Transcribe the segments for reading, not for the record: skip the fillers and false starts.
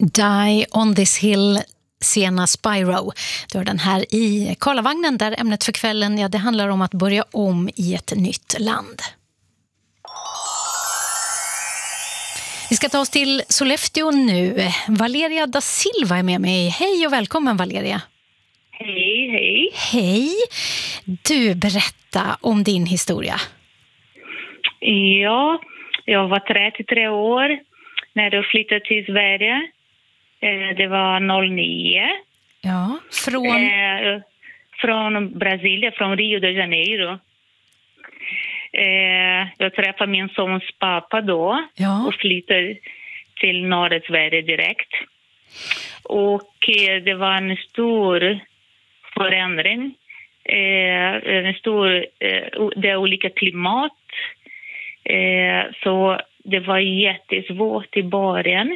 Die on this hill, Sienna Spyro. Du har den här i Karlavagnen där ämnet för kvällen, ja, det handlar om att börja om i ett nytt land. Vi ska ta oss till Sollefteå nu. Valeria da Silva är med mig. Hej och välkommen, Valeria. Hej, hej. Hej. Du, berätta om din historia. Ja, jag var 33 år när jag flyttade till Sverige. Det var 09. Ja, från Brasilien, från Rio de Janeiro. Jag träffade min sons pappa då och flyttade till norra Sverige direkt. Och det var en stor förändring. Det är olika klimat. Så det var jättesvårt i början.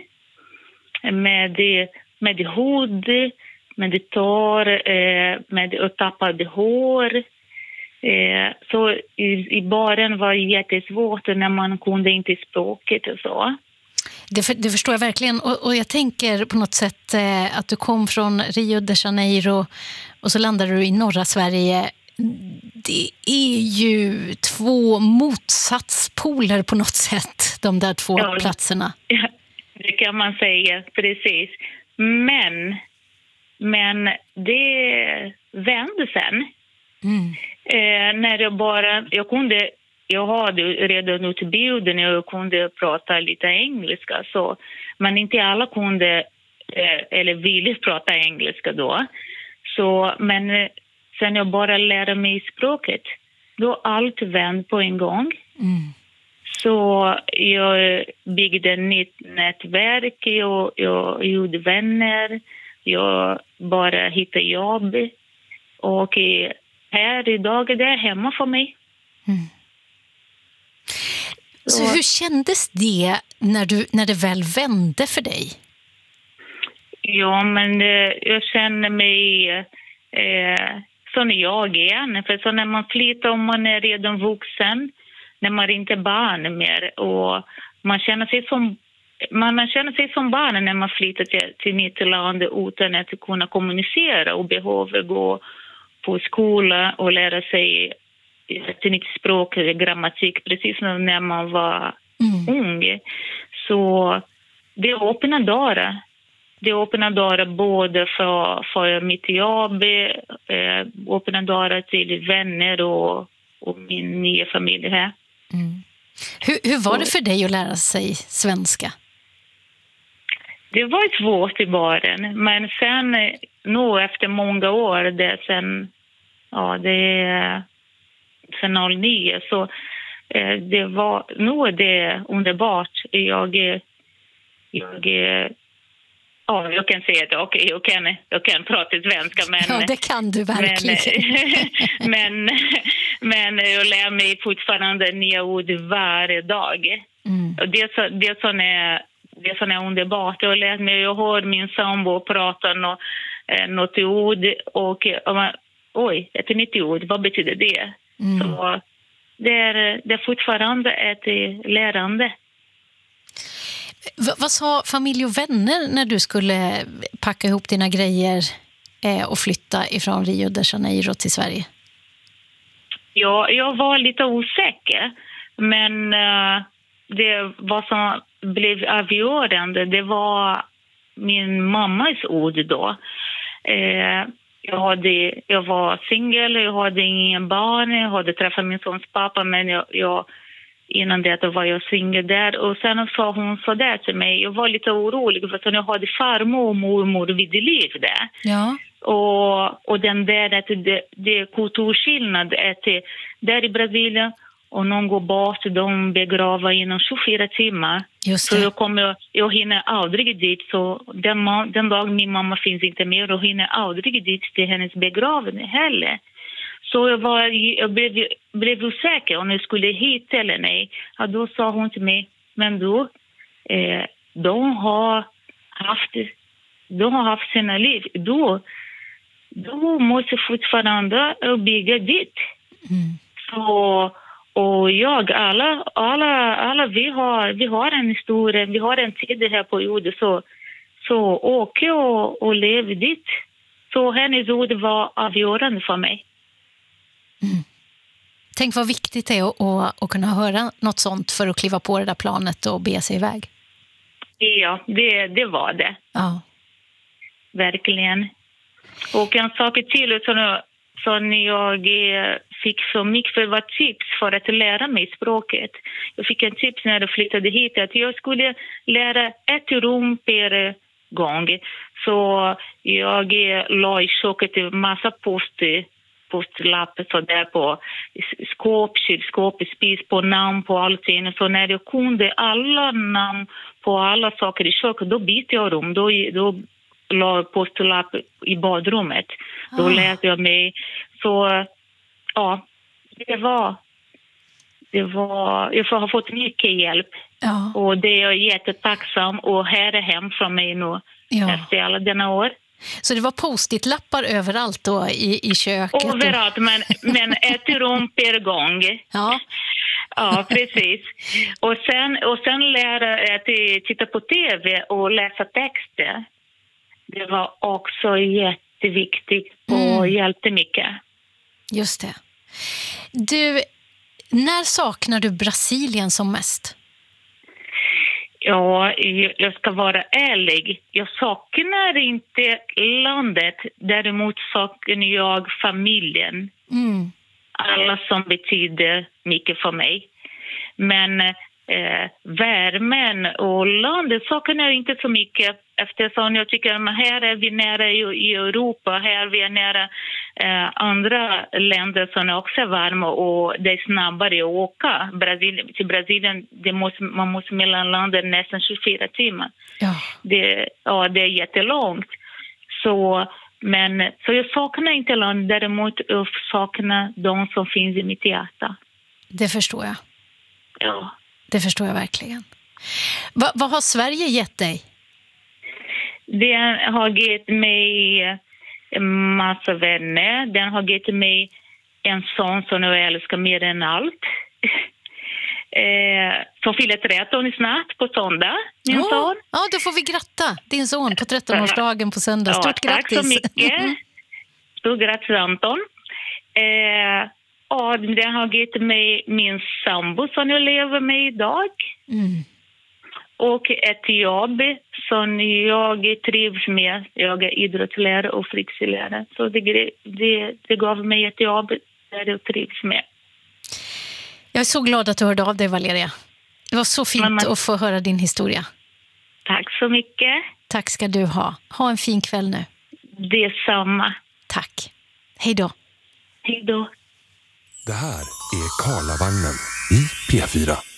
Med hud, med torr, med tappade hår. Så i början var det jättesvårt när man kunde inte språket och så. Det förstår jag verkligen. Och jag tänker på något sätt att du kom från Rio de Janeiro och så landade du i norra Sverige. Det är ju två motsatspoler på något sätt, de där två platserna. Ja, det kan man säga, precis. Men det vände sen. När jag hade redan utbildning och jag kunde prata lite engelska, så, men inte alla kunde eller ville prata engelska då. Så, men sen jag bara lärde mig språket, då allt vände på en gång. Så jag byggde ett nytt nätverk och jag gjorde vänner. Jag bara hittade jobb. Och här idag är det hemma för mig. Så hur kändes det när det väl vände för dig? Ja, men jag känner mig som jag igen. För så när man flyttar och man är redan vuxen, när man inte är barn mer, och man känner sig som barn när man flyttar till nytt land utan att kunna kommunicera och behöver gå på skola och lära sig ett nytt språk, grammatik, precis som när man var ung. Så det öppnar dörrar. Det öppnar dörrar både för mitt jobb, öppnar dörrar till vänner och min nya familj här. Hur var det för dig att lära sig svenska? Det var svårt i början, men sen nu efter många år, sen 09, så nu är det underbart. Jag kan säga att okej, jag kan prata svenska, men ja, det kan du verkligen. men jag lär mig fortfarande nya ord varje dag. Och det som är underbart. Jag hör min sambo prata något ord och oj, ett nytt ord, vad betyder det? Så det är fortfarande ett lärande. Vad sa familj och vänner när du skulle packa ihop dina grejer och flytta ifrån Rio de Janeiro till Sverige? Ja, jag var lite osäker, men det vad som blev avgörande, det var min mammas ord då. Jag var singel, jag hade ingen barn, jag hade träffat min sons pappa, men innan det var jag singel där. Och sen sa hon så där till mig, jag var lite orolig för att jag hade farmor och mormor vid liv där. Ja. Och den där, att det kulturskillnad, att där i Brasilien, och någon går bort, de begravar inom 24 timmar. Just det. Så jag hinner aldrig dit. Så den dag min mamma finns inte mer, och hinner aldrig dit till hennes begravning heller. Så jag blev osäker om jag skulle hit eller nej. Och då sa hon till mig, men då, de har haft sina liv. Då måste fortfarande bygga dit. Så, och alla vi har en historia, vi har en tid här på jorden, Så åker jag och lever dit. Så hennes ord var avgörande för mig. Tänk vad viktigt det är att kunna höra något sånt för att kliva på det där planet och bege sig iväg. Ja, det var det. Ja. Verkligen. Och en sak till som jag fick så mycket för var tips för att lära mig språket. Jag fick en tips när jag flyttade hit att jag skulle lära ett rum per gång. Så jag la i köket en massa postlappar så där på skåp, kylskåp, spis, på namn på allting. Så när jag kunde alla namn på alla saker i köket, då bytte jag rum. Då la postlapp i badrummet. Då lärde jag mig. Så ja, det var jag har fått mycket hjälp. Ja. Och det är jag jättetacksam. Och här är hem från mig nu efter alla denna år. Så det var post-it-lappar överallt då i köket? Överallt, men ett rum per gång. Ja. Ja, precis. Och sen lära att titta på tv och läsa texter. Det var också jätteviktigt och hjälpte mycket. Just det. Du, när saknar du Brasilien som mest? Ja, jag ska vara ärlig. Jag saknar inte landet. Däremot saknar jag familjen. Alla som betyder mycket för mig. Men värmen och landet saknar jag inte så mycket. Eftersom jag tycker att här är vi nära i Europa. Här är vi nära andra länder som också är varma. Och det är snabbare att åka. Till Brasilien man måste mellan landet nästan 24 timmar. Ja. Det är jättelångt. Så jag saknar inte landet. Däremot jag saknar de som finns i mitt hjärta. Det förstår jag. Ja. Det förstår jag verkligen. Vad har Sverige gett dig? Den har gett mig en massa vänner. Den har gett mig en son som jag älskar mer än allt. Som fyller 13 snart på söndag, min son. Ja, då får vi gratta din son på 13-årsdagen på söndag. Stort grattis. Tack så mycket. Stort grattis, Anton. Ja, den har gett mig min sambo som jag lever med idag. Och ett jobb som jag trivs med. Jag är idrottslärare och fritidslärare. Så det gav mig ett jobb där jag trivs med. Jag är så glad att du hörde av dig, Valeria. Det var så fint att få höra din historia. Tack så mycket. Tack ska du ha. Ha en fin kväll nu. Detsamma. Tack. Hej då. Hej då. Det här är Karlavagnen i P4.